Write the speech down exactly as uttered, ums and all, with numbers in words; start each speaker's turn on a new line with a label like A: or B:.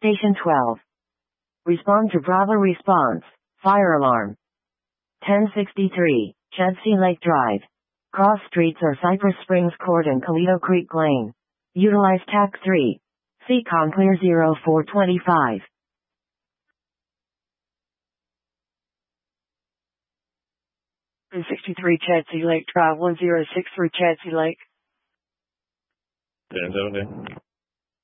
A: Station twelve. Respond to Bravo response. Fire alarm. ten sixty-three, Chelsea Lake Drive. Cross streets are Cypress Springs Court and Colito Creek Lane. Utilize T A C three. C COM clear zero four twenty-five.
B: ten sixty-three, Chelsea Lake Drive, one zero six three Chelsea Lake.
C: ten seventy.